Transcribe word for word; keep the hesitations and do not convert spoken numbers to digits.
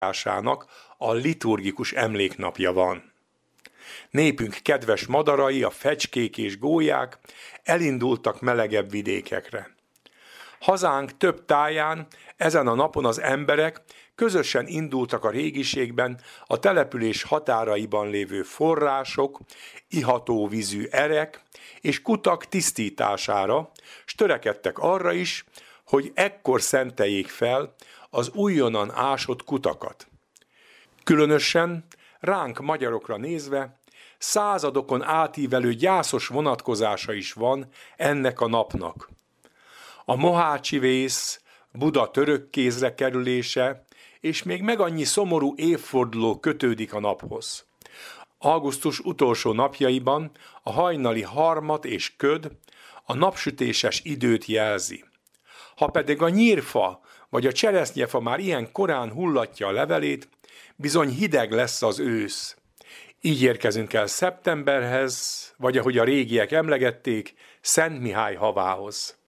a liturgikus emléknapja van. Népünk kedves madarai, a fecskék és gólyák elindultak melegebb vidékekre. Hazánk több táján ezen a napon az emberek közösen indultak a régiségben a település határaiban lévő források, iható vízű erek és kutak tisztítására, s törekedtek arra is, hogy ekkor szenteljék fel az újonnan ásott kutakat. Különösen ránk magyarokra nézve századokon átívelő gyászos vonatkozása is van ennek a napnak. A mohácsi vész, Buda török kézre kerülése, és még meg annyi szomorú évforduló kötődik a naphoz. Augusztus utolsó napjaiban a hajnali harmat és köd a napsütéses időt jelzi. Ha pedig a nyírfa vagy a cseresznyefa már ilyen korán hullatja a levelét, bizony hideg lesz az ősz. Így érkezünk el szeptemberhez, vagy ahogy a régiek emlegették, Szent Mihály havához.